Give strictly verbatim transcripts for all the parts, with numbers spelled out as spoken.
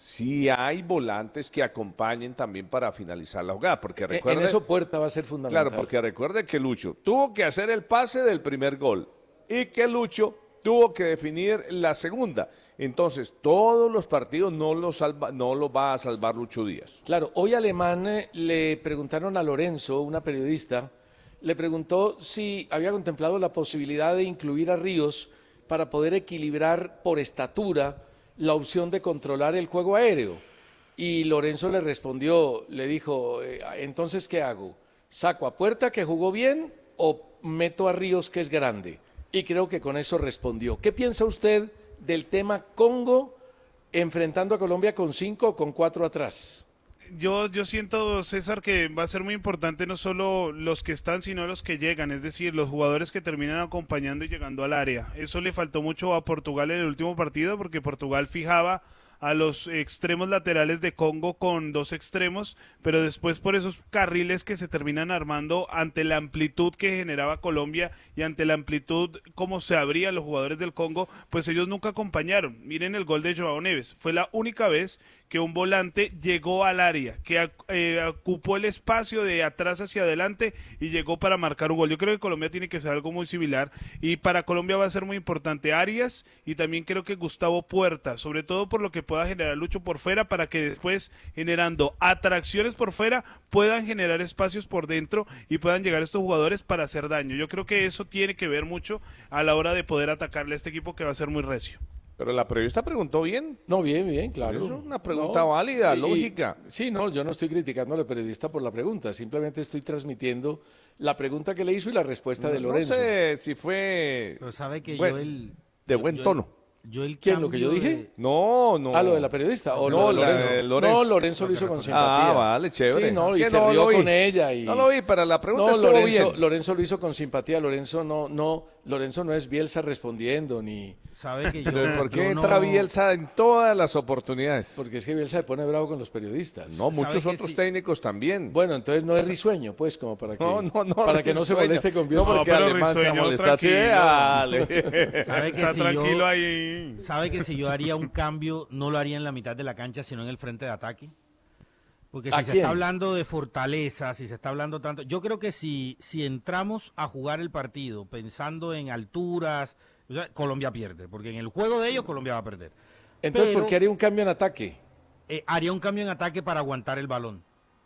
si hay volantes que acompañen también para finalizar la jugada, porque E- recuerde, En eso Puerta va a ser fundamental. claro, porque recuerde que Lucho tuvo que hacer el pase del primer gol y que Lucho tuvo que definir la segunda. Entonces, todos los partidos no los salva, no los va a salvar Lucho Díaz. Claro, hoy Alemán eh, le preguntaron a Lorenzo, una periodista, le preguntó si había contemplado la posibilidad de incluir a Ríos para poder equilibrar por estatura la opción de controlar el juego aéreo. Y Lorenzo le respondió, le dijo, eh, entonces, ¿qué hago? ¿Saco a Puerta, que jugó bien, o meto a Ríos, que es grande? Y creo que con eso respondió. ¿Qué piensa usted del tema Congo enfrentando a Colombia con cinco o con cuatro atrás? Yo, yo siento, César, que va a ser muy importante no solo los que están, sino los que llegan, es decir, los jugadores que terminan acompañando y llegando al área. Eso le faltó mucho a Portugal en el último partido, porque Portugal fijaba a los extremos laterales de Congo con dos extremos, pero después por esos carriles que se terminan armando ante la amplitud que generaba Colombia y ante la amplitud como se abrían los jugadores del Congo, pues ellos nunca acompañaron. Miren el gol de Joao Neves, fue la única vez que un volante llegó al área, que eh, ocupó el espacio de atrás hacia adelante y llegó para marcar un gol. Yo creo que Colombia tiene que ser algo muy similar, y para Colombia va a ser muy importante Arias, y también creo que Gustavo Puerta, sobre todo por lo que pueda generar Lucho por fuera, para que después, generando atracciones por fuera, puedan generar espacios por dentro y puedan llegar estos jugadores para hacer daño. Yo creo que eso tiene que ver mucho a la hora de poder atacarle a este equipo, que va a ser muy recio. Pero la periodista preguntó bien. No, bien, bien, claro. Eso es una pregunta No, válida, y- lógica. Sí, no, yo no estoy criticando a la periodista por la pregunta, simplemente estoy transmitiendo la pregunta que le hizo y la respuesta de No Lorenzo. sé si fue Pero sabe que buen- yo el... de yo- buen yo el- tono. Yo el ¿Quién, lo que yo cambio dije? de- No, no. Ah, lo de la periodista o No, lo de la Lorenzo. de Lorenzo. No, Lorenzo lo hizo con simpatía. Ah, vale, chévere. Sí, no, y Que se no rió lo vi. con ella y No lo vi, pero la pregunta No, estuvo Lorenzo, bien. Lorenzo lo hizo con simpatía. Lorenzo no, no, Lorenzo no es Bielsa respondiendo ni Sabe que yo... Pero ¿por qué yo entra no- Bielsa en todas las oportunidades? porque es que Bielsa se pone bravo con los periodistas. No, muchos que otros sí. técnicos también. Bueno, entonces no es risueño, pues, como para que no, no, no. para que no se risueño. moleste con No, Bielsa. porque No, pero Alemán se risueño, molesta. Sí, tranquilo. dale. Sabe que Está si tranquilo yo- ahí. ¿Sabe que si yo haría un cambio, no lo haría en la mitad de la cancha, sino en el frente de ataque? Porque ¿A si se quién? está hablando de fortaleza, si se está hablando tanto... Yo creo que si, si entramos a jugar el partido pensando en alturas, o sea, Colombia pierde, porque en el juego de ellos Colombia va a perder. Entonces, Pero- ¿por qué haría un cambio en ataque? Eh, haría un cambio en ataque para aguantar el balón.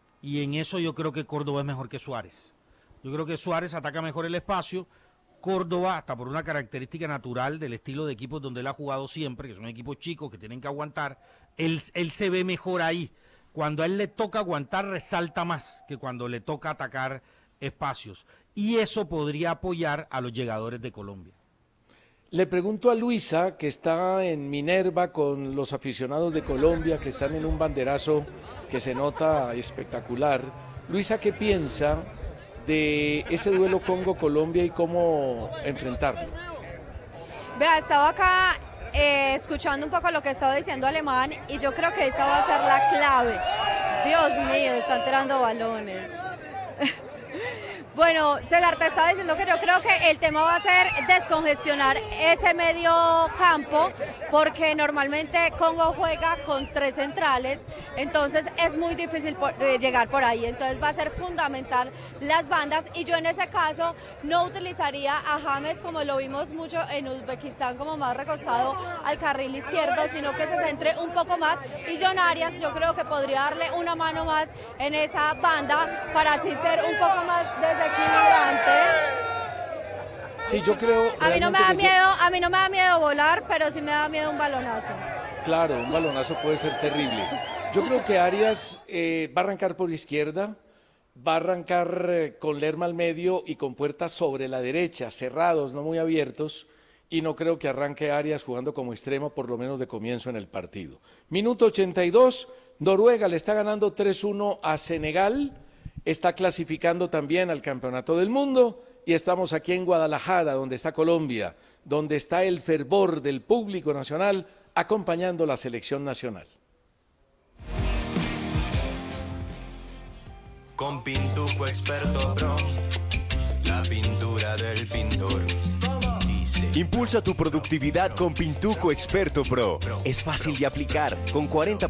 Y en eso yo creo que Córdoba es mejor que Suárez. Yo creo que Suárez ataca mejor el espacio. Córdoba, hasta por una característica natural del estilo de equipos donde él ha jugado siempre, que son equipos chicos que tienen que aguantar, él, él se ve mejor ahí. Cuando a él le toca aguantar, resalta más que cuando le toca atacar espacios. Y eso podría apoyar a los llegadores de Colombia. Le pregunto a Luisa, que está en Minerva con los aficionados de Colombia, que están en un banderazo que se nota espectacular. Luisa, ¿qué piensa de ese duelo Congo-Colombia y cómo enfrentarlo? Vea, estaba acá eh, escuchando un poco lo que estaba diciendo Alemán y yo creo que esa va a ser la clave. Dios mío, están tirando balones. Bueno, César, te estaba diciendo que yo creo que el tema va a ser descongestionar ese medio campo, porque normalmente Congo juega con tres centrales, entonces es muy difícil por, eh, llegar por ahí, entonces va a ser fundamental las bandas, y yo en ese caso no utilizaría a James como lo vimos mucho en Uzbekistán, como más recostado al carril izquierdo, sino que se centre un poco más, y John Arias yo creo que podría darle una mano más en esa banda para así ser un poco más desequilibrante. Sí, yo creo... A mí no me realmente da que yo- miedo, a mí no me da miedo volar, pero sí me da miedo un balonazo. Claro, un balonazo puede ser terrible. Yo creo que Arias eh, va a arrancar por izquierda, va a arrancar eh, con Lerma al medio y con Puerta sobre la derecha, cerrados, no muy abiertos, y no creo que arranque Arias jugando como extremo, por lo menos de comienzo en el partido. Minuto ochenta y dos, Noruega le está ganando tres uno a Senegal, está clasificando también al Campeonato del Mundo, y estamos aquí en Guadalajara, donde está Colombia, donde está el fervor del público nacional acompañando la selección nacional. Con Pintuco Experto Pro, la pintura del pintor. Dice. Impulsa tu productividad con Pintuco Experto Pro. Es fácil de aplicar, con cuarenta